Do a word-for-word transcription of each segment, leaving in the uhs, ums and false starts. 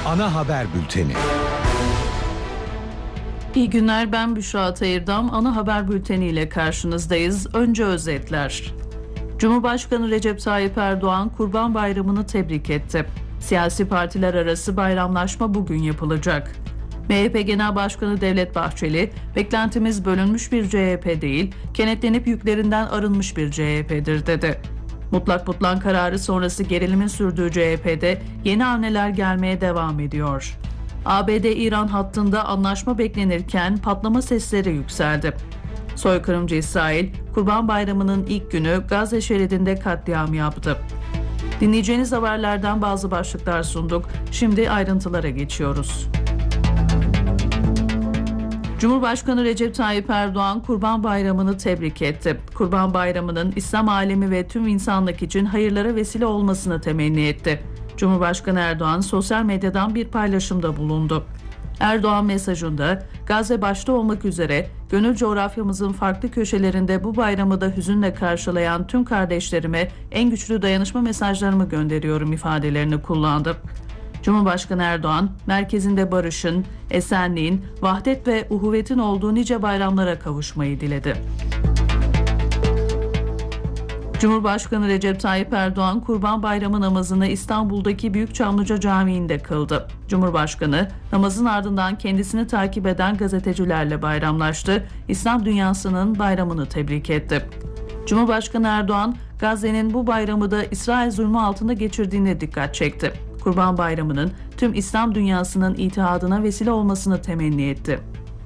Ana haber bülteni. İyi günler, ben Büşra Atayırdam. Ana haber bülteni ile karşınızdayız. Önce özetler. Cumhurbaşkanı Recep Tayyip Erdoğan Kurban Bayramı'nı tebrik etti. Siyasi partiler arası bayramlaşma bugün yapılacak. M H P Genel Başkanı Devlet Bahçeli, beklentimiz bölünmüş bir C H P değil, kenetlenip yüklerinden arınmış bir C H P'dir dedi. Mutlak butlan kararı sonrası gerilimin sürdüğü C H P'de yeni hamleler gelmeye devam ediyor. A B D-İran hattında anlaşma beklenirken patlama sesleri yükseldi. Soykırımcı İsrail, Kurban Bayramı'nın ilk günü Gazze şeridinde katliam yaptı. Dinleyeceğiniz haberlerden bazı başlıklar sunduk. Şimdi ayrıntılara geçiyoruz. Cumhurbaşkanı Recep Tayyip Erdoğan Kurban Bayramı'nı tebrik etti. Kurban Bayramı'nın İslam alemi ve tüm insanlık için hayırlara vesile olmasını temenni etti. Cumhurbaşkanı Erdoğan sosyal medyadan bir paylaşımda bulundu. Erdoğan mesajında Gazze başta olmak üzere gönül coğrafyamızın farklı köşelerinde bu bayramı da hüzünle karşılayan tüm kardeşlerime en güçlü dayanışma mesajlarımı gönderiyorum ifadelerini kullandı. Cumhurbaşkanı Erdoğan, merkezinde barışın, esenliğin, vahdet ve uhuvvetin olduğu nice bayramlara kavuşmayı diledi. Cumhurbaşkanı Recep Tayyip Erdoğan Kurban Bayramı namazını İstanbul'daki Büyük Çamlıca Camii'nde kıldı. Cumhurbaşkanı namazın ardından kendisini takip eden gazetecilerle bayramlaştı, İslam dünyasının bayramını tebrik etti. Cumhurbaşkanı Erdoğan, Gazze'nin bu bayramı da İsrail zulmü altında geçirdiğine dikkat çekti. Kurban Bayramı'nın tüm İslam dünyasının itihadına vesile olmasını temenni etti.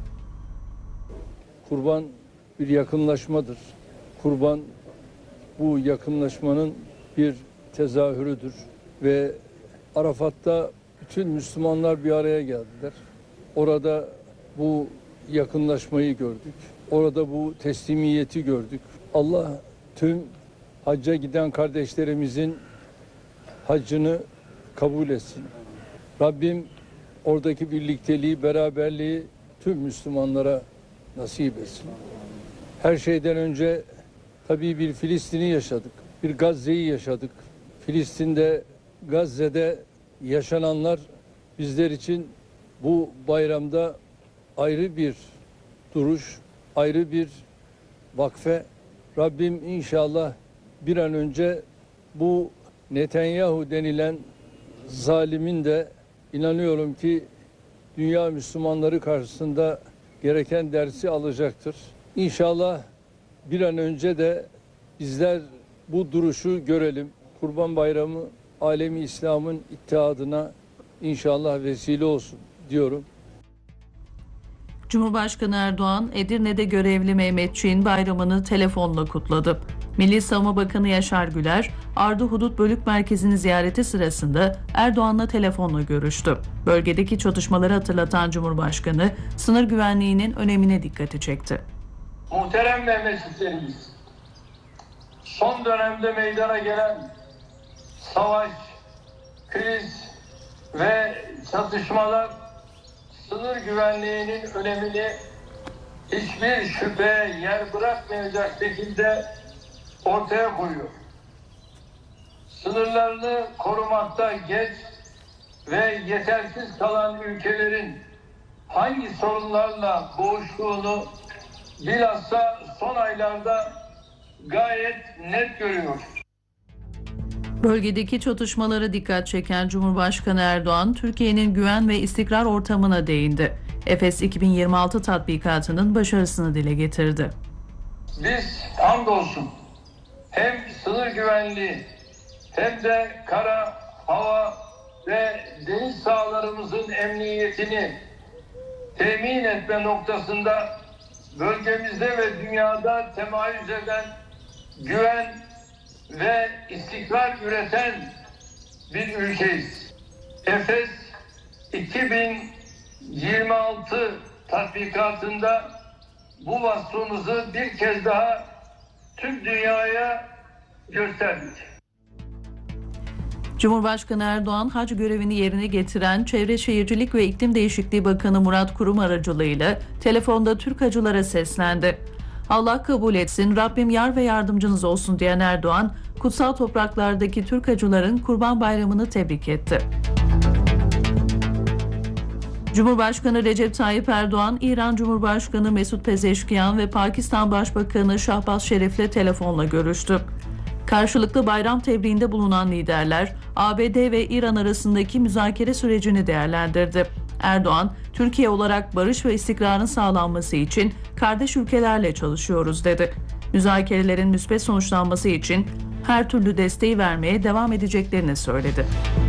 Kurban bir yakınlaşmadır. Kurban bu yakınlaşmanın bir tezahürüdür ve Arafat'ta bütün Müslümanlar bir araya geldiler. Orada bu yakınlaşmayı gördük. Orada bu teslimiyeti gördük. Allah tüm hacca giden kardeşlerimizin haccını kabul etsin. Rabbim oradaki birlikteliği, beraberliği tüm Müslümanlara nasip etsin. Her şeyden önce tabii bir Filistin'i yaşadık, bir Gazze'yi yaşadık. Filistin'de, Gazze'de yaşananlar bizler için bu bayramda ayrı bir duruş, ayrı bir vakfe. Rabbim inşallah bir an önce bu Netanyahu denilen zalimin de inanıyorum ki dünya Müslümanları karşısında gereken dersi alacaktır. İnşallah bir an önce de bizler bu duruşu görelim. Kurban Bayramı alemi İslam'ın ittihadına inşallah vesile olsun diyorum. Cumhurbaşkanı Erdoğan, Edirne'de görevli Mehmetçiğin bayramını telefonla kutladı. Milli Savunma Bakanı Yaşar Güler, Ardı Hudut Bölük Merkezi'ni ziyareti sırasında Erdoğan'la telefonla görüştü. Bölgedeki çatışmaları hatırlatan Cumhurbaşkanı, sınır güvenliğinin önemine dikkati çekti. Muhterem Mehmetçiklerimiz, son dönemde meydana gelen savaş, kriz ve çatışmalar sınır güvenliğinin önemini hiçbir şüpheye yer bırakmayacak şekilde ortaya koyuyor. Sınırlarını korumakta geç ve yetersiz kalan ülkelerin hangi sorunlarla boğuştuğunu bilhassa son aylarda gayet net görüyor. Bölgedeki çatışmalara dikkat çeken Cumhurbaşkanı Erdoğan, Türkiye'nin güven ve istikrar ortamına değindi. Efes iki bin yirmi altı tatbikatının başarısını dile getirdi. Biz hamdolsun hem sınır güvenliği hem de kara, hava ve deniz sahalarımızın emniyetini temin etme noktasında bölgemizde ve dünyada temayüz eden güven ve istikrar üreten bir ülkeyiz. Efes iki bin yirmi altı tatbikatında bu vasfımızı bir kez daha tüm dünyaya gösterdik. Cumhurbaşkanı Erdoğan, hac görevini yerine getiren Çevre Şehircilik ve İklim Değişikliği Bakanı Murat Kurum aracılığıyla telefonda Türk hacılara seslendi. Allah kabul etsin, Rabbim yar ve yardımcınız olsun diyen Erdoğan, kutsal topraklardaki Türk hacıların Kurban Bayramı'nı tebrik etti. Cumhurbaşkanı Recep Tayyip Erdoğan, İran Cumhurbaşkanı Mesut Pezeşkiyan ve Pakistan Başbakanı Şahbaz Şerif'le telefonla görüştü. Karşılıklı bayram tebriğinde bulunan liderler, A B D ve İran arasındaki müzakere sürecini değerlendirdi. Erdoğan, Türkiye olarak barış ve istikrarın sağlanması için kardeş ülkelerle çalışıyoruz dedi. Müzakerelerin müspet sonuçlanması için her türlü desteği vermeye devam edeceklerini söyledi.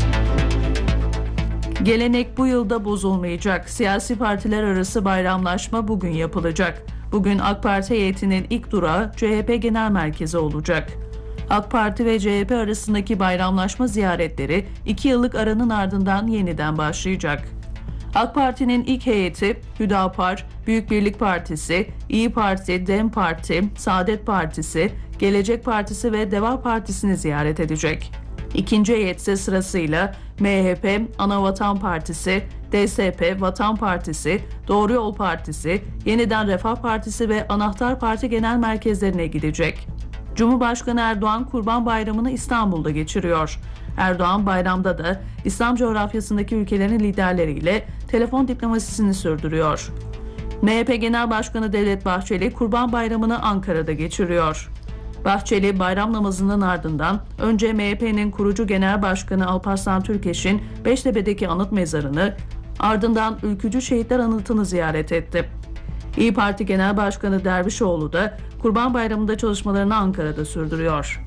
Gelenek bu yılda bozulmayacak. Siyasi partiler arası bayramlaşma bugün yapılacak. Bugün AK Parti heyetinin ilk durağı C H P Genel Merkezi olacak. AK Parti ve C H P arasındaki bayramlaşma ziyaretleri iki yıllık aranın ardından yeniden başlayacak. AK Parti'nin ilk heyeti Hüdapar, Büyük Birlik Partisi, İyi Parti, DEM Parti, Saadet Partisi, Gelecek Partisi ve Deva Partisi'ni ziyaret edecek. İkinci heyet ise sırasıyla M H P, Anavatan Partisi, D S P, Vatan Partisi, Doğru Yol Partisi, Yeniden Refah Partisi ve Anahtar Parti genel merkezlerine gidecek. Cumhurbaşkanı Erdoğan Kurban Bayramı'nı İstanbul'da geçiriyor. Erdoğan bayramda da İslam coğrafyasındaki ülkelerin liderleriyle telefon diplomasisini sürdürüyor. M H P Genel Başkanı Devlet Bahçeli Kurban Bayramı'nı Ankara'da geçiriyor. Bahçeli bayram namazının ardından önce M H P'nin kurucu genel başkanı Alparslan Türkeş'in Beştepe'deki anıt mezarını, ardından Ülkücü Şehitler Anıtı'nı ziyaret etti. İyi Parti Genel Başkanı Dervişoğlu da Kurban Bayramı'nda çalışmalarını Ankara'da sürdürüyor.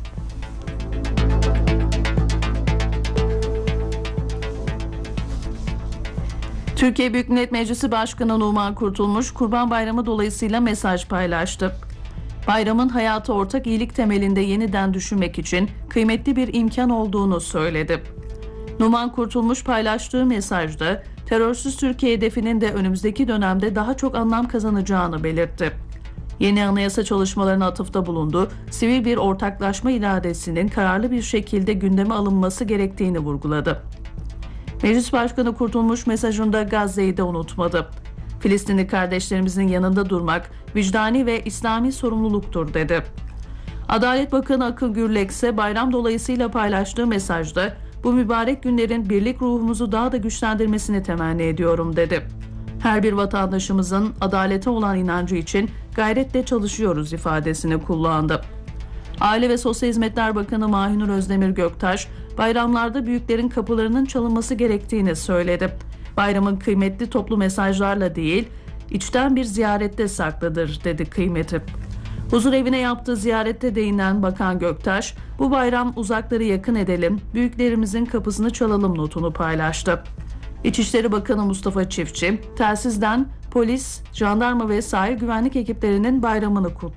Türkiye Büyük Millet Meclisi Başkanı Numan Kurtulmuş, Kurban Bayramı dolayısıyla mesaj paylaştı. Bayramın hayata ortak iyilik temelinde yeniden düşünmek için kıymetli bir imkan olduğunu söyledi. Numan Kurtulmuş paylaştığı mesajda terörsüz Türkiye hedefinin de önümüzdeki dönemde daha çok anlam kazanacağını belirtti. Yeni anayasa çalışmalarına atıfta bulundu, sivil bir ortaklaşma iradesinin kararlı bir şekilde gündeme alınması gerektiğini vurguladı. Meclis Başkanı Kurtulmuş mesajında Gazze'yi de unutmadı. Filistinli kardeşlerimizin yanında durmak vicdani ve İslami sorumluluktur dedi. Adalet Bakanı Akıl Gürlek ise bayram dolayısıyla paylaştığı mesajda bu mübarek günlerin birlik ruhumuzu daha da güçlendirmesini temenni ediyorum dedi. Her bir vatandaşımızın adalete olan inancı için gayretle çalışıyoruz ifadesini kullandı. Aile ve Sosyal Hizmetler Bakanı Mahinur Özdemir Göktaş, bayramlarda büyüklerin kapılarının çalınması gerektiğini söyledi. Bayramın kıymetli toplu mesajlarla değil, içten bir ziyarette saklıdır dedi kıymeti. Huzur evine yaptığı ziyarette değinen Bakan Göktaş, bu bayram uzakları yakın edelim, büyüklerimizin kapısını çalalım notunu paylaştı. İçişleri Bakanı Mustafa Çiftçi, telsizden polis, jandarma ve sahil güvenlik ekiplerinin bayramını kutladı.